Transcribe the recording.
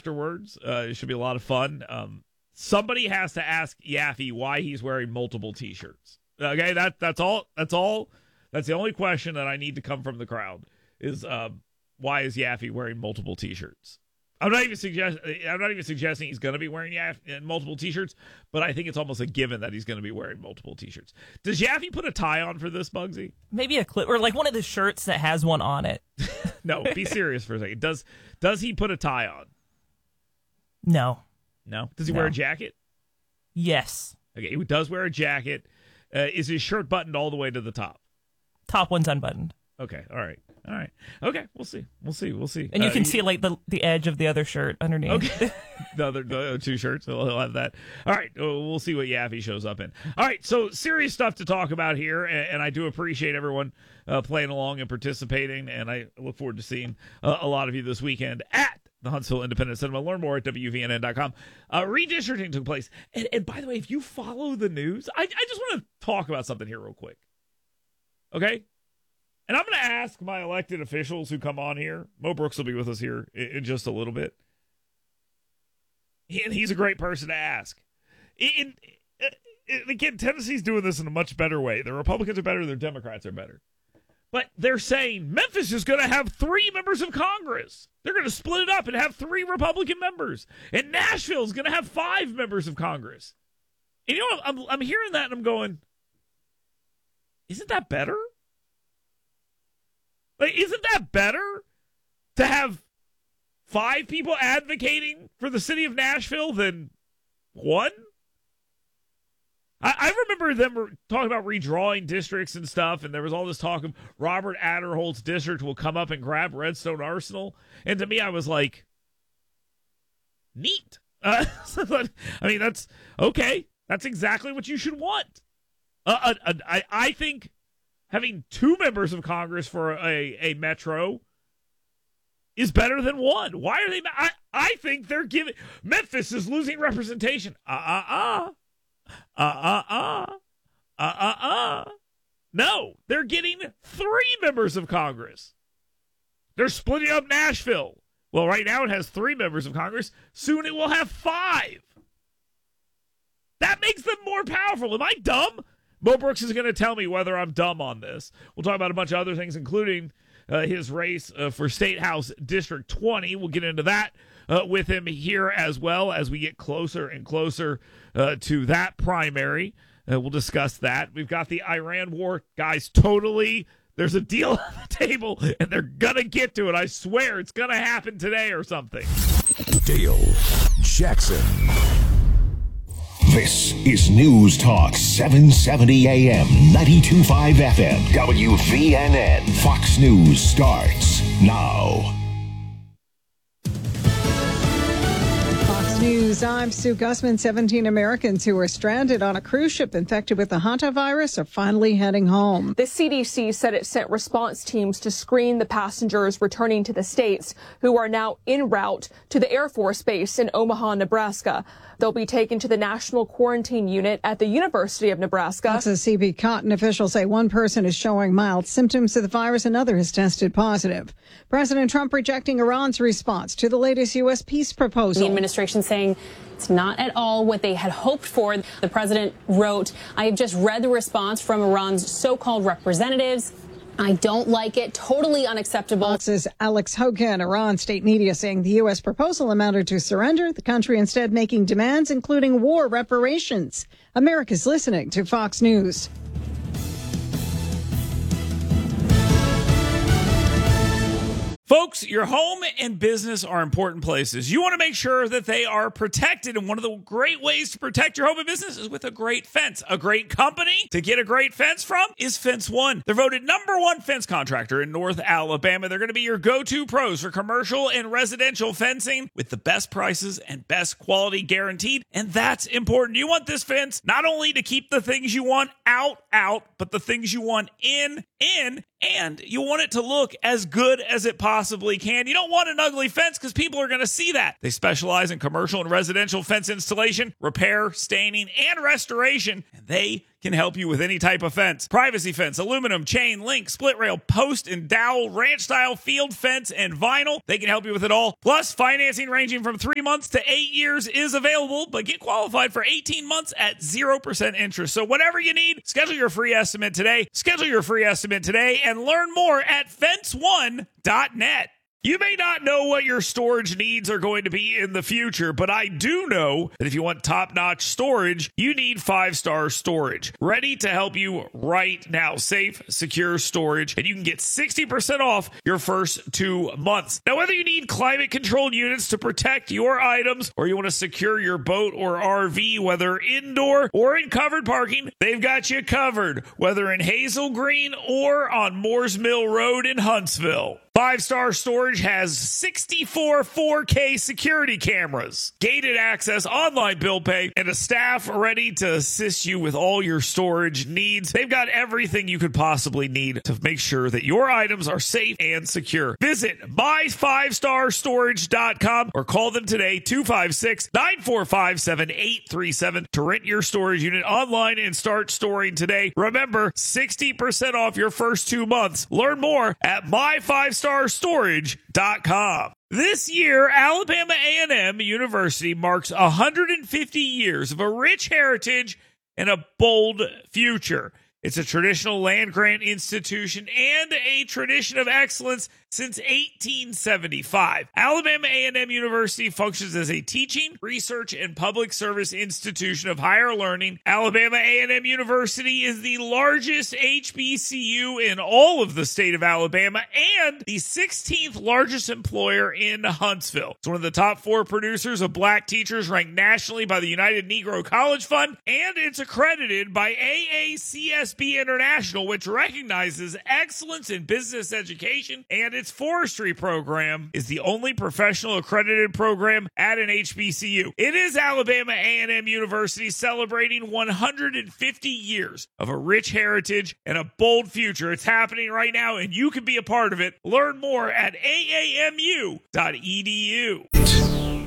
afterwards. It should be a lot of fun. Somebody has to ask Yaffe why he's wearing multiple T-shirts. Okay, that's all. That's the only question that I need to come from the crowd is why is Yaffe wearing multiple T-shirts? I'm not even suggesting he's going to be wearing multiple T-shirts, but I think it's almost a given that he's going to be wearing multiple T-shirts. Does Yaffe put a tie on for this, Bugsy? Maybe a clip or like one of the shirts that has one on it. No, be serious for a second. Does he put a tie on? No. No? Does he wear a jacket? Yes. Okay, he does wear a jacket. Is his shirt buttoned all the way to the top? Top one's unbuttoned. Okay, all right. Okay, we'll see. And you can see like the edge of the other shirt underneath. Okay. the other two shirts, he'll have that. All right, we'll see what Yaffe shows up in. All right, so serious stuff to talk about here, and I do appreciate everyone playing along and participating, and I look forward to seeing a lot of you this weekend at the Huntsville Independent Cinema. Learn more at WVNN.com. Redistricting took place. And by the way, if you follow the news, I just want to talk about something here real quick. Okay? And I'm going to ask my elected officials who come on here. Mo Brooks will be with us here in just a little bit. And he's a great person to ask. Again, Tennessee's doing this in a much better way. The Republicans are better, the Democrats are better. But they're saying Memphis is going to have 3 members of Congress. They're going to split it up and have 3 Republican members. And Nashville is going to have 5 members of Congress. And you know what? I'm hearing that and I'm going, isn't that better? Like, isn't that better to have 5 people advocating for the city of Nashville than 1? I remember them talking about redrawing districts and stuff, and there was all this talk of Robert Adderholt's district will come up and grab Redstone Arsenal. And to me, I was like, neat. I mean, that's okay. That's exactly what you should want. I think having 2 members of Congress for a metro is better than 1. Why are they? I think they're giving Memphis is losing representation. No, they're getting 3 members of Congress. They're splitting up Nashville. Well, right now it has 3 members of Congress. Soon it will have 5. That makes them more powerful. Am I dumb? Mo Brooks is going to tell me whether I'm dumb on this. We'll talk about a bunch of other things, including his race for State House District 20. We'll get into that with him here as well as we get closer and closer to that primary. We'll discuss that. We've got the Iran war. Guys, totally, there's a deal on the table, and they're going to get to it. I swear it's going to happen today or something. Dale Jackson. This is News Talk 770 AM, 92.5 FM, WVNN. Fox News starts now. Fox News, I'm Sue Gussman. 17 Americans who were stranded on a cruise ship infected with the hantavirus are finally heading home. The CDC said it sent response teams to screen the passengers returning to the States who are now en route to the Air Force Base in Omaha, Nebraska. They'll be taken to the National Quarantine Unit at the University of Nebraska. That's a CB Cotton. Officials say one person is showing mild symptoms of the virus, another has tested positive. President Trump rejecting Iran's response to the latest U.S. peace proposal. The administration saying it's not at all what they had hoped for. The president wrote, I have just read the response from Iran's so-called representatives. I don't like it. Totally unacceptable. Fox's Alex Hogan. Iran state media saying the U.S. proposal amounted to surrender, the country instead making demands, including war reparations. America's listening to Fox News. Folks, your home and business are important places. You want to make sure that they are protected, and one of the great ways to protect your home and business is with a great fence. A great company to get a great fence from is Fence One. They're voted #1 fence contractor in North Alabama. They're going to be your go-to pros for commercial and residential fencing with the best prices and best quality guaranteed, and that's important. You want this fence not only to keep the things you want out, but the things you want in, and you want it to look as good as it possibly can. You don't want an ugly fence because people are going to see that. They specialize in commercial and residential fence installation, repair, staining, and restoration, and they can help you with any type of fence. Privacy fence, aluminum, chain, link, split rail, post and dowel, ranch style, field fence, and vinyl. They can help you with it all. Plus, financing ranging from 3 months to 8 years is available, but get qualified for 18 months at 0% interest. So whatever you need, schedule your free estimate today. Schedule your free estimate today and learn more at fence1.net. You may not know what your storage needs are going to be in the future, but I do know that if you want top-notch storage, you need 5-Star Storage. Ready to help you right now. Safe, secure storage, and you can get 60% off your first 2 months. Now, whether you need climate-controlled units to protect your items or you want to secure your boat or RV, whether indoor or in covered parking, they've got you covered, whether in Hazel Green or on Moores Mill Road in Huntsville. 5-Star Storage has 64 4K security cameras, gated access, online bill pay, and a staff ready to assist you with all your storage needs. They've got everything you could possibly need to make sure that your items are safe and secure. Visit my5starstorage.com or call them today, 256-945-7837 to rent your storage unit online and start storing today. Remember, 60% off your first 2 months. Learn more at my5starstorage.com. This year, Alabama A&M University marks 150 years of a rich heritage and a bold future. It's a traditional land-grant institution and a tradition of excellence since 1875. Alabama A&M University functions as a teaching, research, and public service institution of higher learning. Alabama A&M University is the largest HBCU in all of the state of Alabama and the 16th largest employer in Huntsville. It's one of the top 4 producers of black teachers ranked nationally by the United Negro College Fund, and it's accredited by AACSB International, which recognizes excellence in business education, and its forestry program is the only professional accredited program at an HBCU. It is Alabama A&M University celebrating 150 years of a rich heritage and a bold future. It's happening right now, and you can be a part of it. Learn more at aamu.edu.